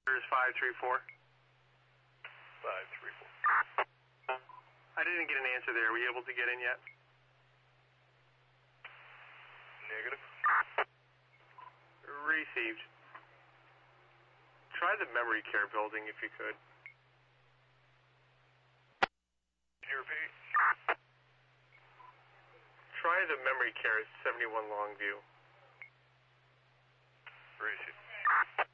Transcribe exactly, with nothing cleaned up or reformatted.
Here's five three four. five three four. I didn't get an answer there. Are we able to get in yet? Negative. Received. Try the memory care building if you could. Can you repeat? Try the memory care at seventy-one Longview. Received.